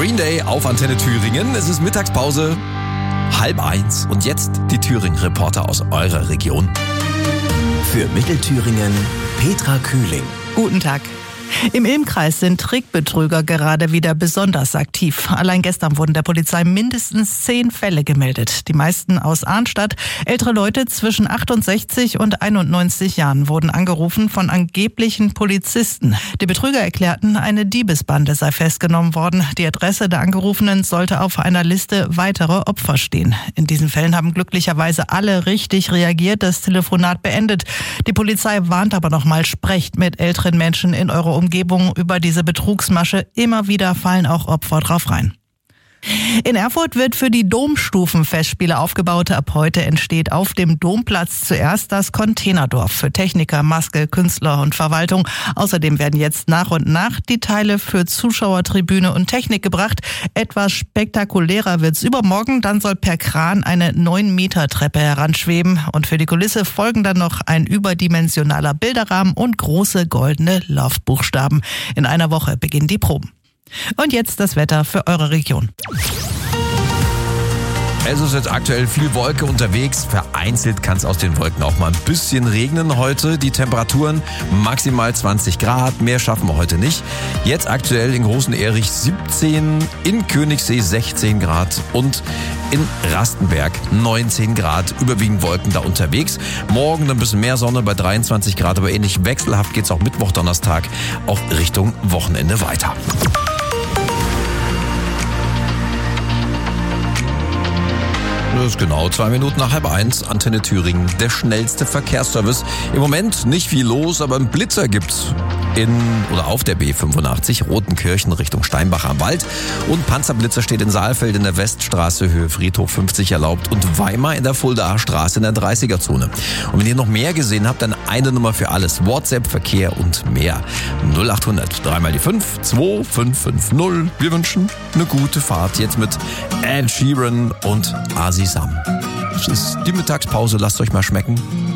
Green Day auf Antenne Thüringen. Es ist Mittagspause, 12:30 und jetzt die Thüringen-Reporter aus eurer Region. Für Mittelthüringen Petra Kühling. Guten Tag. Im Ilm-Kreis sind Trickbetrüger gerade wieder besonders aktiv. Allein gestern wurden der Polizei mindestens 10 Fälle gemeldet. Die meisten aus Arnstadt. Ältere Leute zwischen 68 und 91 Jahren wurden angerufen von angeblichen Polizisten. Die Betrüger erklärten, eine Diebesbande sei festgenommen worden. Die Adresse der Angerufenen sollte auf einer Liste weiterer Opfer stehen. In diesen Fällen haben glücklicherweise alle richtig reagiert, das Telefonat beendet. Die Polizei warnt aber nochmal, sprecht mit älteren Menschen in eurer Umgebung über diese Betrugsmasche. Immer wieder fallen auch Opfer drauf rein. In Erfurt wird für die Domstufenfestspiele aufgebaut. Ab heute entsteht auf dem Domplatz zuerst das Containerdorf für Techniker, Maske, Künstler und Verwaltung. Außerdem werden jetzt nach und nach die Teile für Zuschauertribüne und Technik gebracht. Etwas spektakulärer wird's übermorgen. Dann soll per Kran eine 9-Meter-Treppe heranschweben. Und für die Kulisse folgen dann noch ein überdimensionaler Bilderrahmen und große goldene Laufbuchstaben. In einer Woche beginnen die Proben. Und jetzt das Wetter für eure Region. Es ist jetzt aktuell viel Wolke unterwegs. Vereinzelt kann es aus den Wolken auch mal ein bisschen regnen heute. Die Temperaturen maximal 20 Grad. Mehr schaffen wir heute nicht. Jetzt aktuell in Großen Erich 17, in Königssee 16 Grad und in Rastenberg 19 Grad. Überwiegend Wolken da unterwegs. Morgen ein bisschen mehr Sonne bei 23 Grad, aber ähnlich wechselhaft geht es auch Mittwoch, Donnerstag auch Richtung Wochenende weiter. Das ist genau 2 Minuten nach 12:30. Antenne Thüringen, der schnellste Verkehrsservice. Im Moment nicht viel los, aber einen Blitzer gibt's auf der B85 Rotenkirchen Richtung Steinbach am Wald. Und Panzerblitzer steht in Saalfeld in der Weststraße Höhe Friedhof 50 erlaubt und Weimar in der Fuldaer Straße in der 30er-Zone. Und wenn ihr noch mehr gesehen habt, dann eine Nummer für alles. WhatsApp, Verkehr und mehr. 0800 3 die 5 2550. Wir wünschen eine gute Fahrt jetzt mit Ed Sheeran und Asi Sam. Das ist die Mittagspause, lasst euch mal schmecken.